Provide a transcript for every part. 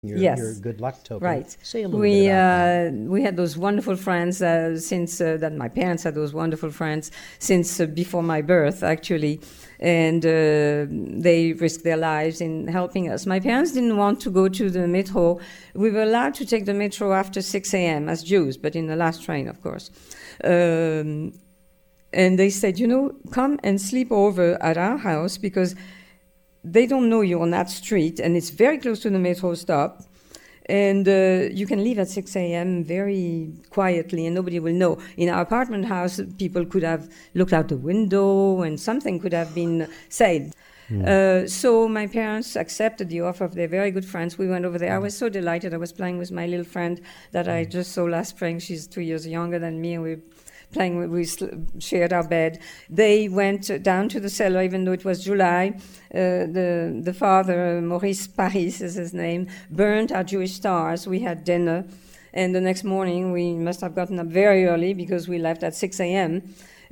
your good luck token. Right. Say a little bit about that. We had those wonderful friends since that my parents had those wonderful friends since before my birth, actually. And they risked their lives in helping us. My parents didn't want to go to the metro. We were allowed to take the metro after 6 a.m. as Jews, but in the last train, of course. And they said, come and sleep over at our house because they don't know you on that street, and it's very close to the metro stop. And you can leave at 6 a.m. very quietly, and nobody will know. In our apartment house, people could have looked out the window, and something could have been said. So my parents accepted the offer of their very good friends. We went over there. I was so delighted. I was playing with my little friend that I just saw last spring. She's 2 years younger than me, and we shared our bed. They went down to the cellar, even though it was July. The father, Maurice Paris is his name, burned our Jewish stars. We had dinner, and the next morning we must have gotten up very early because we left at 6 a.m.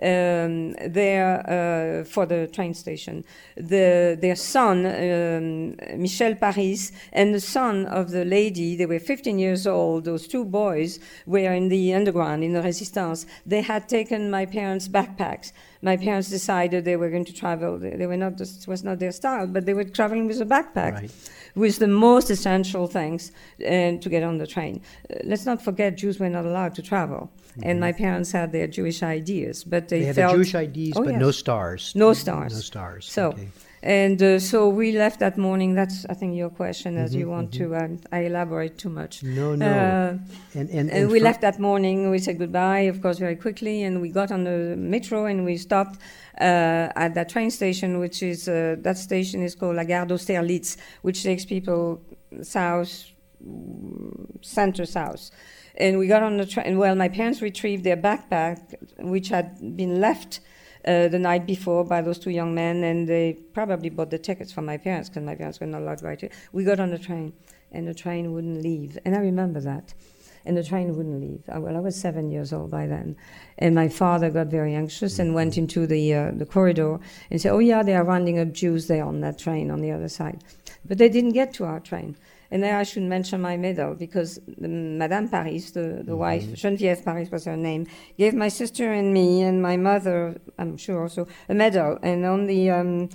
There for the train station. Their son, Michel Paris, and the son of the lady, they were 15 years old, those two boys were in the underground, in the Resistance. They had taken my parents' backpacks. My parents decided they were going to travel. They were not, it was not their style, but they were traveling with a backpack. Right. With the most essential things to get on the train. Let's not forget Jews were not allowed to travel. And my parents had their Jewish ideas, but they had felt... the Jewish IDs, but yes. no stars. No stars. No stars. So, okay. and so we left that morning. That's, I think, your question, as you want to... I elaborate too much. No. And we left that morning. We said goodbye, of course, very quickly, and we got on the metro, and we stopped at that train station, which is... that station is called La Gare d'Austerlitz, which takes people south, center-south. And we got on the train. Well, my parents retrieved their backpack, which had been left the night before by those two young men, and they probably bought the tickets for my parents, because my parents were not allowed to write it. We got on the train, and the train wouldn't leave. And I remember that. And the train wouldn't leave. I was 7 years old by then. And my father got very anxious and went into the corridor and said, oh, yeah, they are rounding up Jews there on that train on the other side. But they didn't get to our train. And there I should mention my medal, because Madame Paris, the wife, Geneviève Paris was her name, gave my sister and me and my mother, I'm sure also, a medal. And on the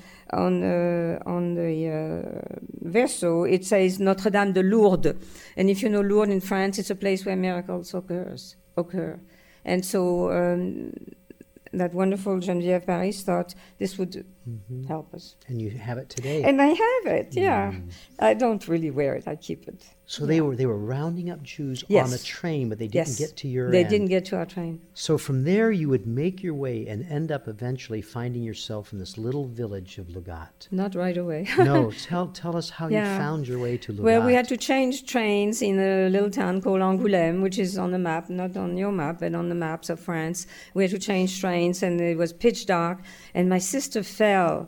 verso, it says Notre Dame de Lourdes. And if you know Lourdes in France, it's a place where miracles occur. And so that wonderful Geneviève Paris thought this would help us. And you have it today. And I have it, yeah. I don't really wear it, I keep it. So they were rounding up Jews Yes. on a train, but they didn't get to your They end. didn't get to our train. So from there you would make your way and end up eventually finding yourself in this little village of Lugat. Not right away. No, tell us how you Yeah. found your way to Lugat. Well, we had to change trains in a little town called Angoulême, which is on the map, not on your map, but on the maps of France. We had to change trains, and it was pitch dark, and my sister fell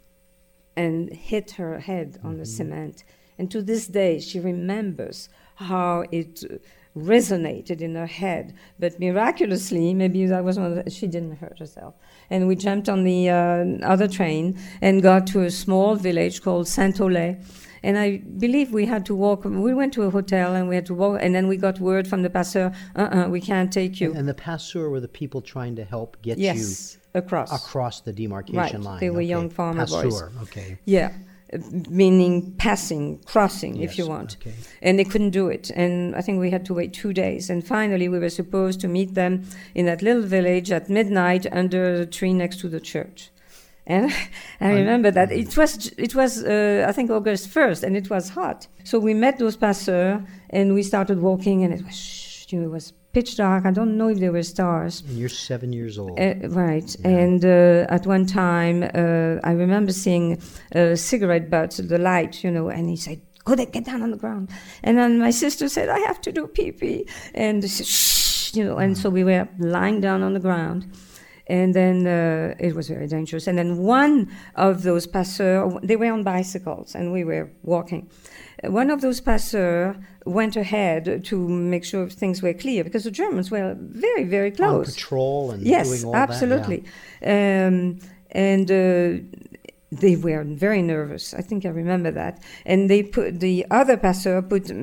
and hit her head on the cement. And to this day, she remembers how it resonated in her head. But miraculously, maybe that was she didn't hurt herself. And we jumped on the other train and got to a small village called Saint-Olay. And I believe we had to walk. We went to a hotel and we had to walk. And then we got word from the passeur, we can't take you. And the passeur were the people trying to help get you across the demarcation line. They were young farmer boys. Passeur, okay. Yeah, meaning passing, crossing, if you want. Okay. And they couldn't do it. And I think we had to wait 2 days. And finally, we were supposed to meet them in that little village at midnight under the tree next to the church. And I remember that it was I think August 1st, and it was hot. So we met those passeurs, and we started walking, and it was pitch dark. I don't know if there were stars. And you're 7 years old. Right. Yeah. And at one time, I remember seeing a cigarette butt, the light, and he said, get down on the ground. And then my sister said, I have to do pee-pee. And they said, shh, and so we were lying down on the ground. And then it was very dangerous. And then one of those passeurs, they were on bicycles, and we were walking. One of those passeurs went ahead to make sure things were clear, because the Germans were very, very close. On patrol and yes, doing all absolutely. that. Yeah. And they were very nervous. I think I remember that. And the other pastor put